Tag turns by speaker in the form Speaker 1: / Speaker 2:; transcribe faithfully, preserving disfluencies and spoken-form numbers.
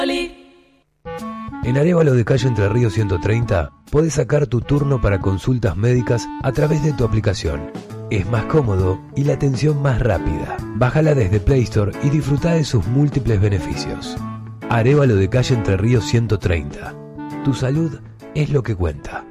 Speaker 1: En Arévalo de Calle Entre Ríos ciento treinta, podés sacar tu turno para consultas médicas a través de tu aplicación. Es más cómodo y la atención más rápida. Bájala desde Play Store y disfruta de sus múltiples beneficios. Arévalo de Calle Entre Ríos ciento treinta. Tu salud es lo que cuenta.